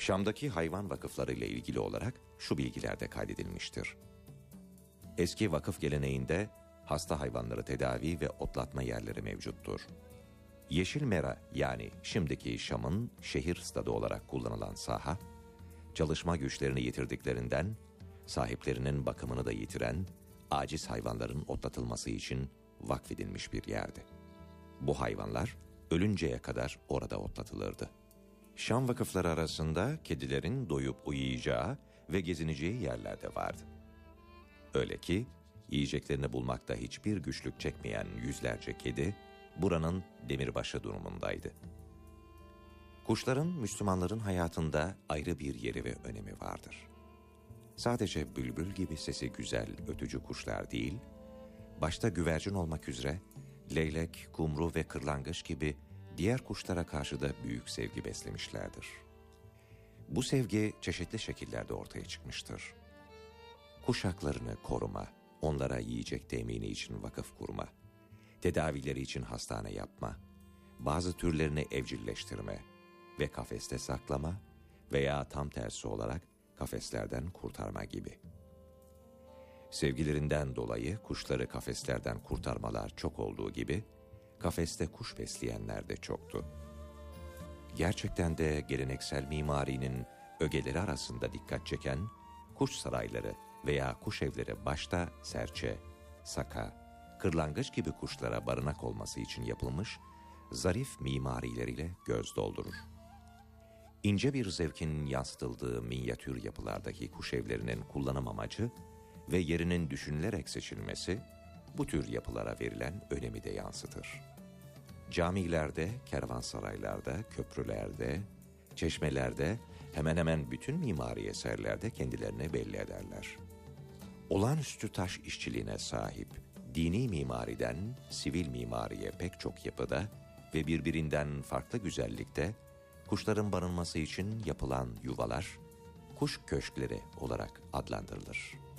Şam'daki hayvan vakıfları ile ilgili olarak şu bilgiler de kaydedilmiştir. Eski vakıf geleneğinde hasta hayvanları tedavi ve otlatma yerleri mevcuttur. Yeşil Mera, yani şimdiki Şam'ın şehir stadı olarak kullanılan saha, çalışma güçlerini yitirdiklerinden sahiplerinin bakımını da yitiren aciz hayvanların otlatılması için vakfedilmiş bir yerdi. Bu hayvanlar ölünceye kadar orada otlatılırdı. Şam vakıfları arasında kedilerin doyup uyuyacağı ve gezineceği yerler de vardı. Öyle ki yiyeceklerini bulmakta hiçbir güçlük çekmeyen yüzlerce kedi buranın demirbaşı durumundaydı. Kuşların Müslümanların hayatında ayrı bir yeri ve önemi vardır. Sadece bülbül gibi sesi güzel ötücü kuşlar değil, başta güvercin olmak üzere leylek, kumru ve kırlangıç gibi diğer kuşlara karşı da büyük sevgi beslemişlerdir. Bu sevgi çeşitli şekillerde ortaya çıkmıştır. Kuş haklarını koruma, onlara yiyecek temini için vakıf kurma, tedavileri için hastane yapma, bazı türlerini evcilleştirme ve kafeste saklama veya tam tersi olarak kafeslerden kurtarma gibi. Sevgilerinden dolayı kuşları kafeslerden kurtarmalar çok olduğu gibi, kafeste kuş besleyenler de çoktu. Gerçekten de geleneksel mimarinin ögeleri arasında dikkat çeken kuş sarayları veya kuş evleri başta serçe, saka, kırlangıç gibi kuşlara barınak olması için yapılmış zarif mimarileriyle göz doldurur. İnce bir zevkin yansıtıldığı minyatür yapılardaki kuş evlerinin kullanım amacı ve yerinin düşünülerek seçilmesi bu tür yapılara verilen önemi de yansıtır. Camilerde, kervansaraylarda, köprülerde, çeşmelerde, hemen hemen bütün mimari eserlerde kendilerini belli ederler. Olağanüstü taş işçiliğine sahip dini mimariden sivil mimariye pek çok yapıda ve birbirinden farklı güzellikte kuşların barınması için yapılan yuvalar, kuş köşkleri olarak adlandırılır.